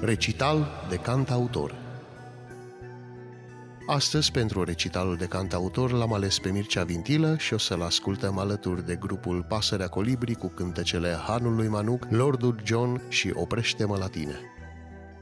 Recital de cantautor. Astăzi, pentru recitalul de cantautor, l-am ales pe Mircea Vintilă și o să-l ascultăm alături de grupul Pasărea Colibri cu cântecele Hanul lui Manuc, Lordul John și Oprește-mă la tine.